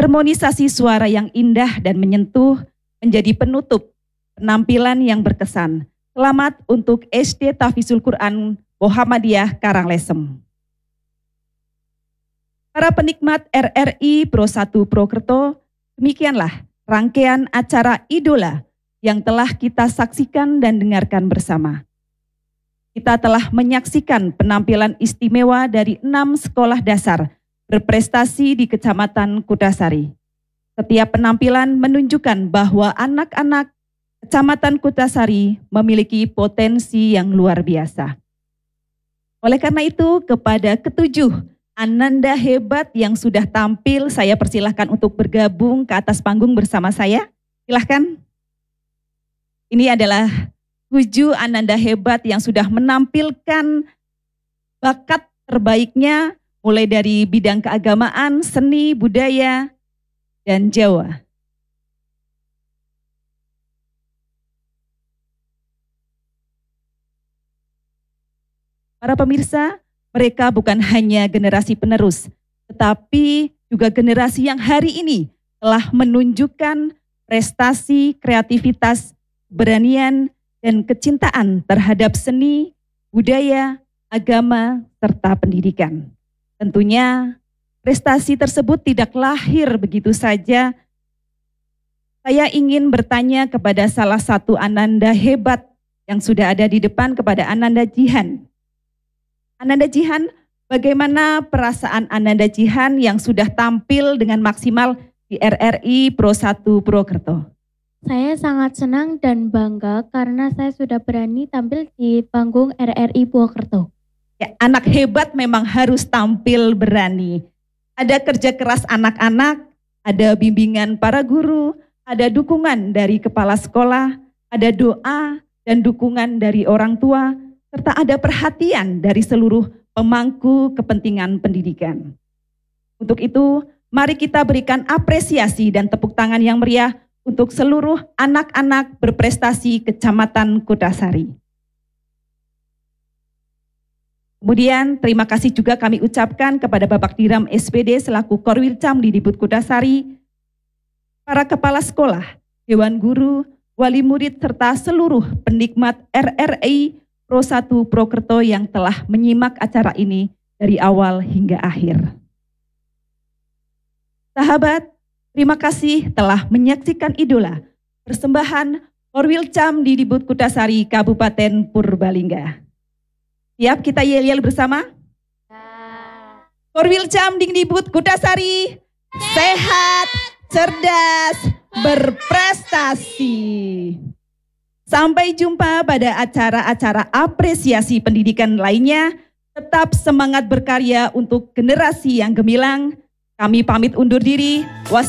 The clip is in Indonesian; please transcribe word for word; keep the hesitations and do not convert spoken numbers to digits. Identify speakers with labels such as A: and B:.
A: Harmonisasi suara yang indah dan menyentuh menjadi penutup penampilan yang berkesan. Selamat untuk S D Tahfidzul Quran Muhammadiyah Karanglesem. Para penikmat R R I Pro satu Prokerto, demikianlah rangkaian acara Idola yang telah kita saksikan dan dengarkan bersama. Kita telah menyaksikan penampilan istimewa dari enam sekolah dasar berprestasi di Kecamatan Kutasari. Setiap penampilan menunjukkan bahwa anak-anak Kecamatan Kutasari memiliki potensi yang luar biasa. Oleh karena itu, kepada ketujuh Ananda hebat yang sudah tampil, saya persilahkan untuk bergabung ke atas panggung bersama saya. Silahkan. Ini adalah tujuh Ananda hebat yang sudah menampilkan bakat terbaiknya mulai dari bidang keagamaan, seni, budaya, dan Jawa. Para pemirsa, mereka bukan hanya generasi penerus, tetapi juga generasi yang hari ini telah menunjukkan prestasi, kreativitas, keberanian, dan kecintaan terhadap seni, budaya, agama, serta pendidikan. Tentunya prestasi tersebut tidak lahir begitu saja. Saya ingin bertanya kepada salah satu Ananda hebat yang sudah ada di depan, kepada Ananda Jihan. Ananda Jihan, bagaimana perasaan Ananda Jihan yang sudah tampil dengan maksimal di R R I Pro satu Prokerto?
B: Saya sangat senang dan bangga karena saya sudah berani tampil di panggung R R I Purwokerto.
A: Ya, anak hebat memang harus tampil berani. Ada kerja keras anak-anak, ada bimbingan para guru, ada dukungan dari kepala sekolah, ada doa dan dukungan dari orang tua, serta ada perhatian dari seluruh pemangku kepentingan pendidikan. Untuk itu, mari kita berikan apresiasi dan tepuk tangan yang meriah untuk seluruh anak-anak berprestasi Kecamatan Kutasari. Kemudian terima kasih juga kami ucapkan kepada Bapak Diram S P D selaku Korwilcam Didikbud Kutasari, para kepala sekolah, dewan guru, wali murid, serta seluruh penikmat R R I Pro satu Prokerto yang telah menyimak acara ini dari awal hingga akhir. Sahabat, terima kasih telah menyaksikan Idola, persembahan Korwilcam Didikbud Kutasari Kabupaten Purbalingga. Siap kita yel-yel bersama? Korwilcam Didikbud Kutasari, sehat, cerdas, berprestasi. Sampai jumpa pada acara-acara apresiasi pendidikan lainnya. Tetap semangat berkarya untuk generasi yang gemilang. Kami pamit undur diri. Wassalamualaikum.